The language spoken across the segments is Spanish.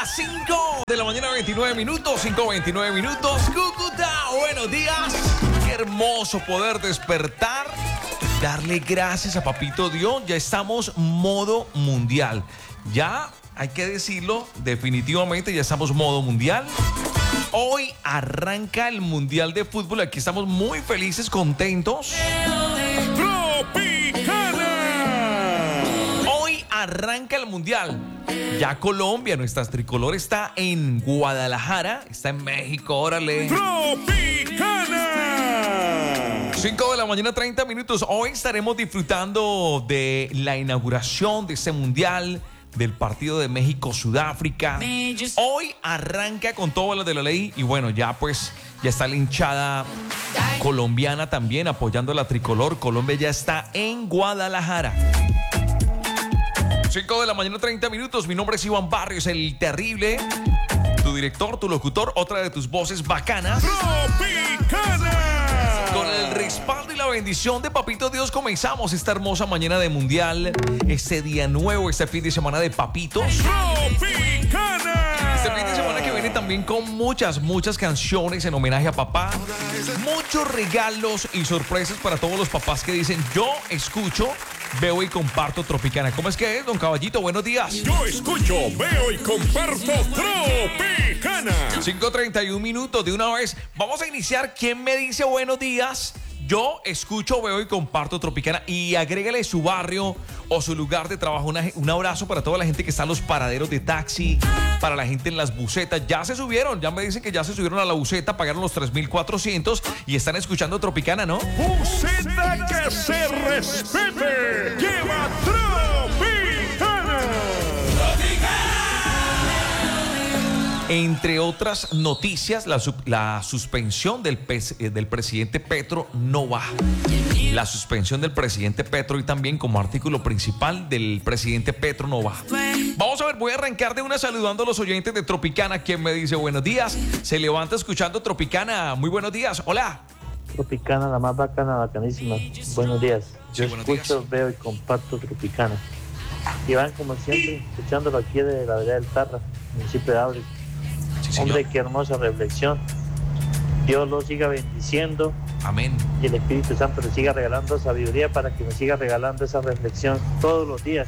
las 5 de la mañana, 29 minutos, 5:29 minutos. Cúcuta, buenos días. Qué hermoso poder despertar, darle gracias a Papito Dios. Ya estamos modo mundial. Ya hay que decirlo, definitivamente ya estamos modo mundial. Hoy arranca el Mundial de Fútbol. Aquí estamos muy felices, contentos. Hoy arranca el Mundial. Ya Colombia, nuestra tricolor está en Guadalajara, está en México, órale. Tropicana. 5 de la mañana, 30 minutos. Hoy estaremos disfrutando de la inauguración de este Mundial, del partido de México-Sudáfrica. Hoy arranca con todo lo de la ley y bueno, ya está la hinchada colombiana también apoyando a la tricolor. Colombia ya está en Guadalajara. 5 de la mañana, 30 minutos. Mi nombre es Iván Barrios, el terrible, tu director, tu locutor, otra de tus voces bacanas. Tropicana. Con el respaldo y la bendición de Papito Dios comenzamos esta hermosa mañana de Mundial, este día nuevo, este fin de semana de papitos. Tropicana. Este fin de semana que viene también con muchas canciones en homenaje a papá. Muchos regalos y sorpresas para todos los papás que dicen: yo escucho, veo y comparto Tropicana. ¿Cómo es que es, don Caballito? Buenos días. Yo escucho, veo y comparto Tropicana. 5:31 minutos. De una vez vamos a iniciar. ¿Quién me dice buenos días? Yo escucho, veo y comparto Tropicana. Y agrégale su barrio o su lugar de trabajo. Un abrazo para toda la gente que está en los paraderos de taxi, para la gente en las busetas. Ya se subieron, ya me dicen que ya se subieron a la buseta, pagaron los 3,400 y están escuchando Tropicana, ¿no? Buseta que se respete. Lleva Tropicana. Entre otras noticias, la suspensión del presidente Petro no va. La suspensión del presidente Petro y también como artículo principal del presidente Petro no va. Vamos a ver, voy a arrancar de una saludando a los oyentes de Tropicana. ¿Quién me dice buenos días? Se levanta escuchando Tropicana. Muy buenos días. Hola. Tropicana, la más bacana, bacanísima. Buenos días. Yo buenos escucho, días. Veo y comparto Tropicana. Iván, como siempre, escuchándolo aquí de la vereda del Tarra, municipio de Ábril. Sí, hombre, qué hermosa reflexión. Dios lo siga bendiciendo. Amén. Y el Espíritu Santo le siga regalando sabiduría para que me siga regalando esa reflexión todos los días.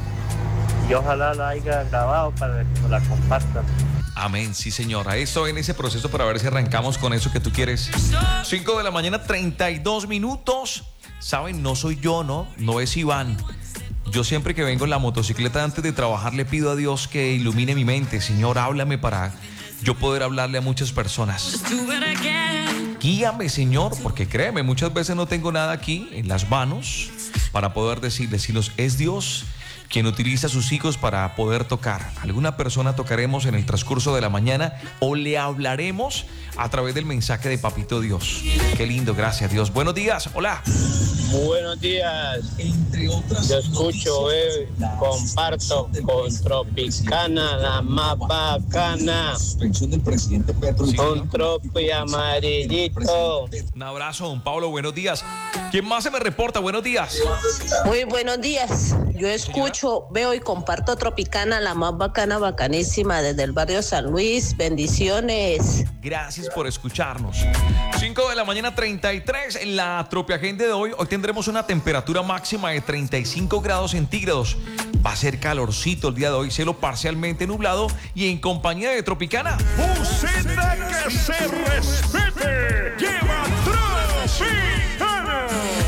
Y ojalá la haya grabado para que nos la compartan. Amén, sí señor. A eso en ese proceso para ver si arrancamos con eso que tú quieres. 5 de la mañana, 32 minutos. Saben, no soy yo, no es Iván. Yo siempre que vengo en la motocicleta antes de trabajar le pido a Dios que ilumine mi mente. Señor, háblame para yo poder hablarle a muchas personas. Guíame, Señor, porque créeme, muchas veces no tengo nada aquí en las manos para poder decirles. Si es Dios quien utiliza a sus hijos para poder tocar. Alguna persona tocaremos en el transcurso de la mañana o le hablaremos a través del mensaje de Papito Dios. Qué lindo, gracias Dios. Buenos días, hola. Buenos días. Yo escucho, comparto con Tropicana, la más bacana. Con Tropi amarillito. Un abrazo, don Pablo, buenos días. ¿Quién más se me reporta? Buenos días. Muy buenos días. Yo escucho, veo y comparto Tropicana, la más bacana, bacanísima, desde el barrio San Luis. Bendiciones. Gracias por escucharnos. 5 de la mañana, 33 en la Tropiagenda de hoy. Hoy tendremos una temperatura máxima de 35 grados centígrados. Va a ser calorcito el día de hoy, cielo parcialmente nublado y en compañía de Tropicana. Buseta que se respete. Lleva Tropicana.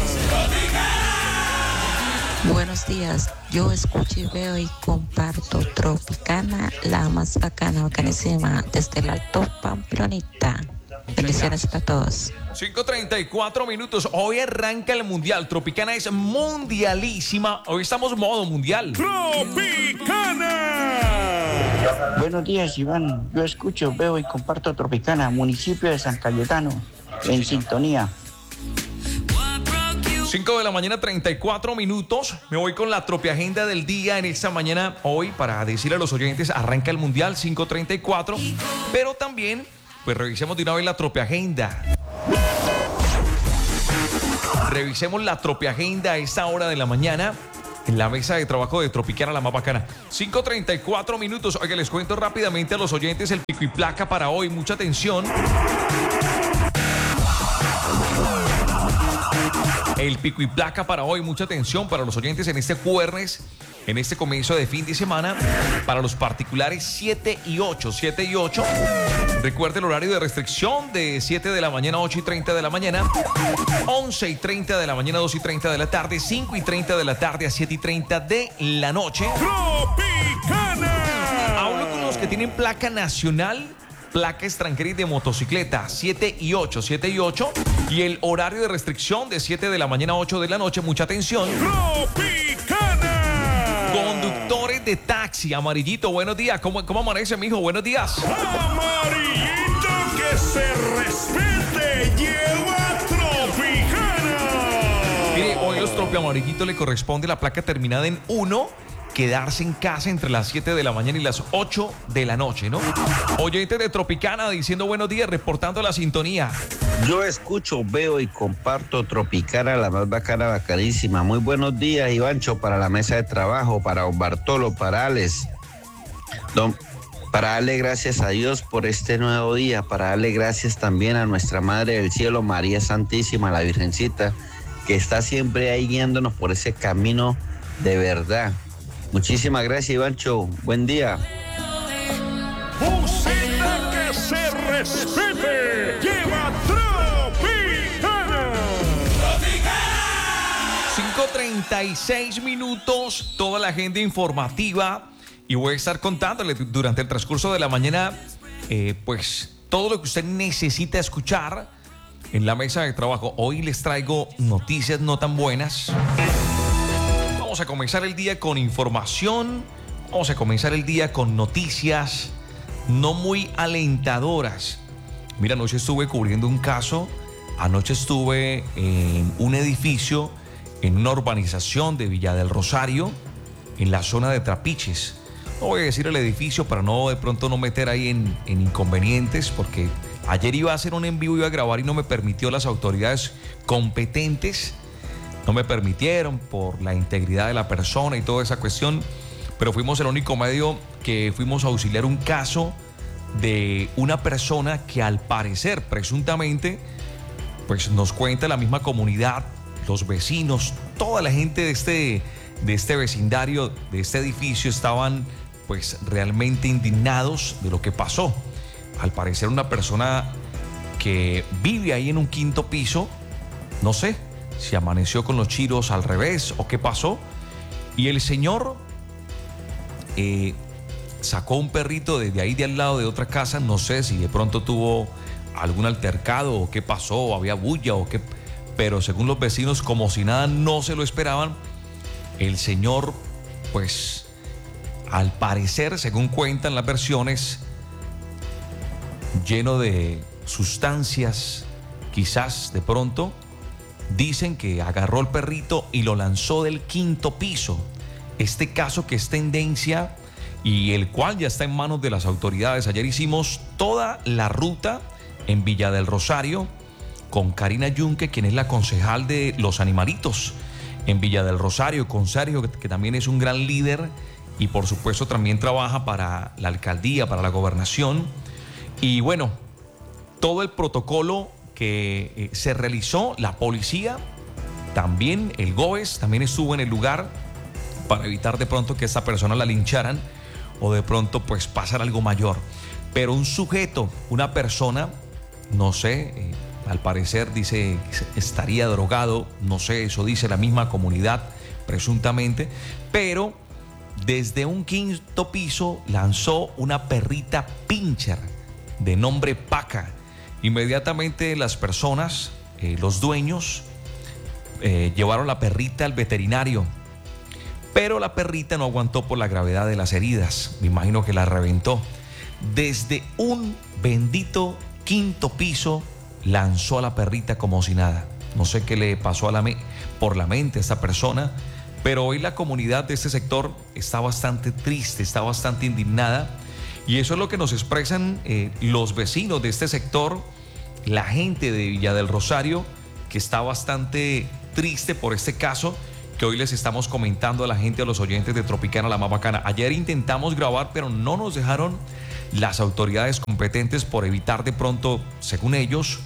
Buenos días, yo escucho y veo y comparto Tropicana, la más bacana, bacanísima, desde el Alto Pamplonita. Bendiciones para todos. 5:34 minutos. Hoy arranca el Mundial. Tropicana es mundialísima. Hoy estamos modo mundial. Tropicana. Buenos días, Iván. Yo escucho, veo y comparto Tropicana, municipio de San Cayetano, en sintonía. 5 de la mañana, 34 minutos. Me voy con la Tropiagenda del día en esta mañana. Hoy, para decirle a los oyentes, arranca el Mundial, 5:34. Pero también, pues revisemos de una vez la Tropiagenda. Revisemos la Tropiagenda a esta hora de la mañana. en la mesa de trabajo de Tropicana, la más bacana. 5:34 minutos. Oiga, les cuento rápidamente a los oyentes el pico y placa para hoy. Mucha atención. El pico y placa para hoy, mucha atención para los oyentes en este jueves, en este comienzo de fin de semana, para los particulares 7 y 8. Recuerde el horario de restricción de 7 de la mañana a 8:30 de la mañana, 11:30 de la mañana a 2:30 de la tarde, 5:30 de la tarde a 7:30 de la noche. Tropicana. Hablo con los que tienen placa nacional, placa extranjera y de motocicleta, 7 y 8. Y el horario de restricción de 7 de la mañana a 8 de la noche, mucha atención. Tropicana. Conductores de taxi, Amarillito, buenos días. ¿Cómo amanece, mijo? Buenos días. Amarillito, que se respete. Lleva Tropicana. Mire, hoy los Tropi Amarillito le corresponde la placa terminada en 1. Quedarse en casa entre las 7 de la mañana y las 8 de la noche, ¿no? Oyente de Tropicana diciendo buenos días, reportando la sintonía. Yo escucho, veo y comparto Tropicana, la más bacana, bacanísima. Muy buenos días, Ivancho, para la mesa de trabajo, para don Bartolo, para Alex. Para darle gracias a Dios por este nuevo día, para darle gracias también a nuestra Madre del Cielo, María Santísima, la Virgencita, que está siempre ahí guiándonos por ese camino de verdad. Muchísimas gracias, Ivancho. Buen día. Busita que se respete. Lleva Tropicana. 5:36 minutos, toda la agenda informativa. Y voy a estar contándole durante el transcurso de la mañana, pues todo lo que usted necesita escuchar en la mesa de trabajo. Hoy les traigo noticias no tan buenas. Vamos a comenzar el día con información, vamos a comenzar el día con noticias no muy alentadoras. Mira, anoche estuve cubriendo un caso, anoche estuve en un edificio, en una urbanización de Villa del Rosario, en la zona de Trapiches. No voy a decir el edificio para no de pronto no meter ahí en inconvenientes, porque ayer iba a hacer un en vivo, iba a grabar y no me permitió las autoridades competentes. No me permitieron por la integridad de la persona y toda esa cuestión, pero fuimos el único medio que fuimos a auxiliar un caso de una persona que al parecer, presuntamente, pues nos cuenta la misma comunidad, los vecinos, toda la gente de este vecindario, de este edificio, estaban pues realmente indignados de lo que pasó. Al parecer una persona que vive ahí en un 5º piso, no sé si amaneció con los chiros al revés o qué pasó, y el señor sacó un perrito desde ahí de al lado de otra casa. No sé si de pronto tuvo algún altercado o qué pasó, o había bulla o qué, pero según los vecinos, como si nada, no se lo esperaban. El señor, pues al parecer, según cuentan las versiones, lleno de sustancias, quizás de pronto, dicen que agarró el perrito y lo lanzó del 5º piso. Este caso que es tendencia y el cual ya está en manos de las autoridades. Ayer hicimos toda la ruta en Villa del Rosario con Karina Yunque, quien es la concejal de los animalitos en Villa del Rosario, con Sergio, que también es un gran líder y por supuesto también trabaja para la alcaldía, para la gobernación. Y bueno, todo el protocolo que se realizó, la policía, también el GOES, también estuvo en el lugar para evitar de pronto que esta persona la lincharan o de pronto pues pasar algo mayor. Pero un sujeto, una persona, no sé, al parecer dice que estaría drogado, no sé, eso dice la misma comunidad presuntamente, pero desde un 5º piso lanzó una perrita pincher de nombre Paca. Inmediatamente las personas, los dueños, llevaron la perrita al veterinario, pero la perrita no aguantó por la gravedad de las heridas. Me imagino que la reventó. Desde un bendito 5º piso lanzó a la perrita como si nada. No sé qué le pasó por la mente a esta persona, pero hoy la comunidad de este sector está bastante triste, está bastante indignada, y eso es lo que nos expresan los vecinos de este sector, la gente de Villa del Rosario, que está bastante triste por este caso que hoy les estamos comentando a la gente, a los oyentes de Tropicana la más bacana. Ayer intentamos grabar, pero no nos dejaron las autoridades competentes por evitar de pronto, según ellos,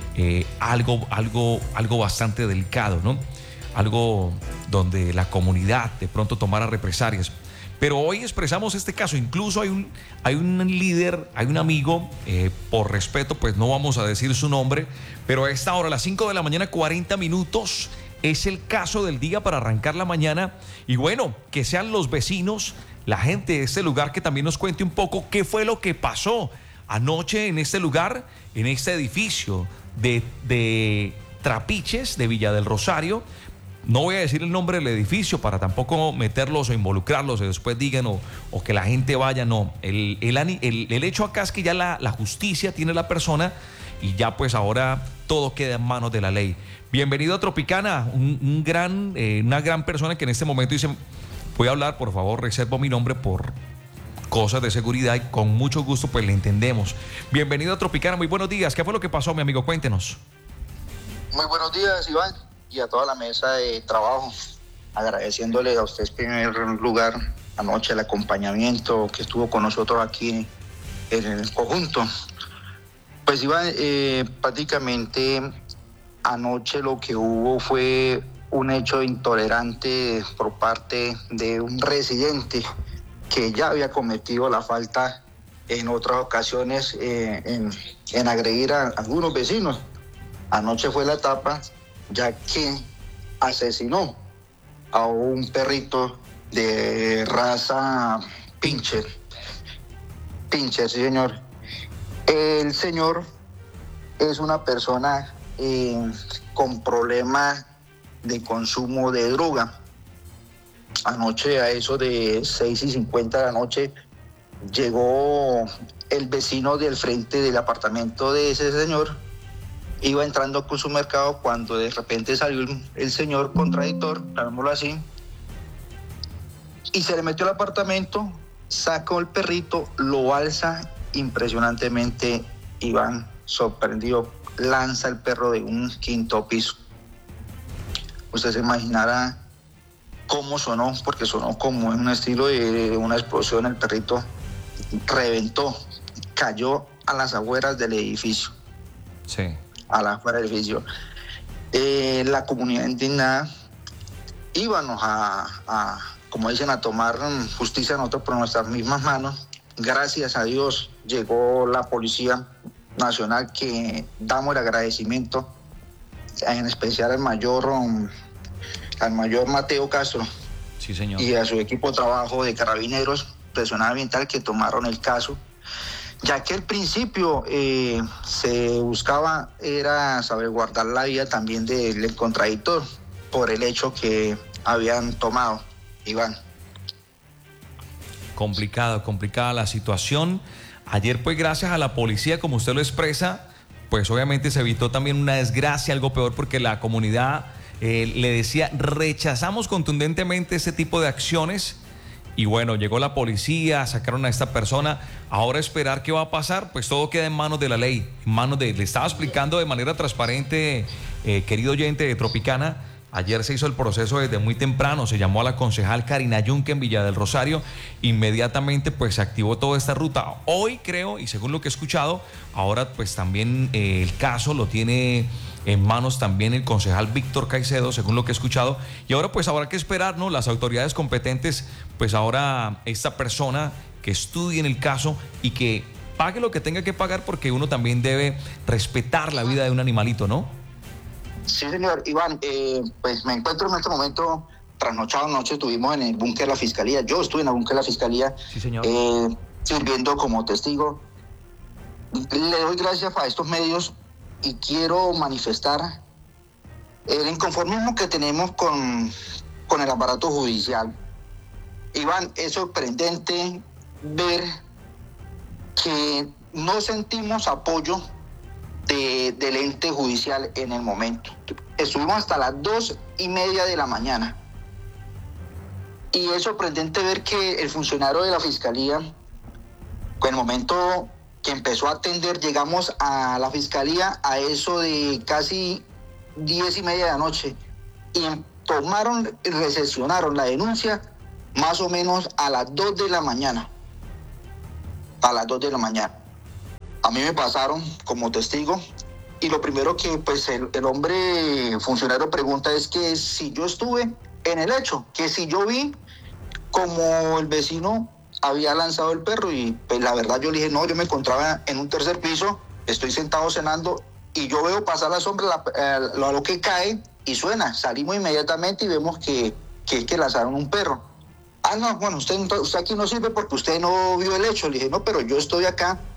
algo bastante delicado, ¿no? Algo donde la comunidad de pronto tomara represalias. Pero hoy expresamos este caso. Incluso hay un líder, hay un amigo, por respeto, pues no vamos a decir su nombre, pero a esta hora, a las 5 de la mañana, 40 minutos, es el caso del día para arrancar la mañana. Y bueno, que sean los vecinos, la gente de este lugar, que también nos cuente un poco qué fue lo que pasó anoche en este lugar, en este edificio de Trapiches, de Villa del Rosario. No voy a decir el nombre del edificio para tampoco meterlos o involucrarlos y después digan o que la gente vaya. No, el hecho acá es que ya la justicia tiene la persona y ya pues ahora todo queda en manos de la ley. Bienvenido a Tropicana, una gran persona que en este momento dice: voy a hablar, por favor, reservo mi nombre por cosas de seguridad, y con mucho gusto pues le entendemos. Bienvenido a Tropicana, muy buenos días. ¿Qué fue lo que pasó, mi amigo? Cuéntenos. Muy buenos días, Iván, y a toda la mesa de trabajo, agradeciéndole a ustedes en primer lugar anoche el acompañamiento que estuvo con nosotros aquí en el conjunto. Pues Iván, prácticamente anoche lo que hubo fue un hecho intolerante por parte de un residente que ya había cometido la falta en otras ocasiones en agredir a algunos vecinos. Anoche fue la etapa, ya que asesinó a un perrito de raza pincher, sí señor. El señor es una persona con problemas de consumo de droga. Anoche a eso de 6:50 de la noche llegó el vecino del frente del apartamento de ese señor. Iba entrando con su mercado cuando de repente salió el señor contradictor, llamémoslo así, y se le metió al apartamento, sacó el perrito, lo alza impresionantemente. Iván, sorprendido, lanza el perro de un quinto piso. Usted se imaginará cómo sonó, porque sonó como en un estilo de una explosión. El perrito reventó, cayó a las afueras del edificio. Sí. A la afuera del edificio. La comunidad indignada, íbamos a, como dicen, a tomar justicia nosotros por nuestras mismas manos. Gracias a Dios llegó la Policía Nacional, que damos el agradecimiento, en especial al mayor Mateo Castro, sí, señor, y a su equipo de trabajo de carabineros, personal ambiental, que tomaron el caso, ya que al principio se buscaba era salvaguardar la vida también del contradictor por el hecho que habían tomado. Iván. Complicada la situación. Ayer pues gracias a la policía, como usted lo expresa, pues obviamente se evitó también una desgracia, algo peor, porque la comunidad le decía: rechazamos contundentemente ese tipo de acciones. Y bueno, llegó la policía, sacaron a esta persona. Ahora esperar qué va a pasar, pues todo queda en manos de la ley, en manos de... Le estaba explicando de manera transparente, querido oyente de Tropicana. Ayer se hizo el proceso desde muy temprano, se llamó a la concejal Karina Yunque en Villa del Rosario, inmediatamente pues se activó toda esta ruta. Hoy creo, y según lo que he escuchado, ahora pues también el caso lo tiene en manos también el concejal Víctor Caicedo, según lo que he escuchado, y ahora pues habrá que esperar, ¿no? Las autoridades competentes, pues ahora esta persona que estudie en el caso y que pague lo que tenga que pagar, porque uno también debe respetar la vida de un animalito, ¿no? Sí, señor. Iván, pues me encuentro en este momento trasnochado. Anoche estuvimos en el búnker de la Fiscalía. Yo estuve en el búnker de la Fiscalía, sí, señor, sirviendo como testigo. Le doy gracias a estos medios y quiero manifestar el inconformismo que tenemos con el aparato judicial. Iván, es sorprendente ver que no sentimos apoyo del ente judicial en el momento. Estuvimos hasta las 2:30 de la mañana. Y es sorprendente ver que el funcionario de la Fiscalía, en el momento que empezó a atender, llegamos a la Fiscalía a eso de casi 10:30 de la noche. Y recepcionaron la denuncia más o menos a las 2 de la mañana. A las 2 de la mañana. A mí me pasaron como testigo y lo primero que pues el hombre funcionario pregunta es que si yo estuve en el hecho, que si yo vi como el vecino había lanzado el perro, y pues la verdad yo le dije, no, yo me encontraba en un tercer piso, estoy sentado cenando y yo veo pasar la sombra, lo que cae y suena. Salimos inmediatamente y vemos que lanzaron un perro. Ah, no, bueno, usted aquí no sirve porque usted no vio el hecho. Le dije, no, pero yo estoy acá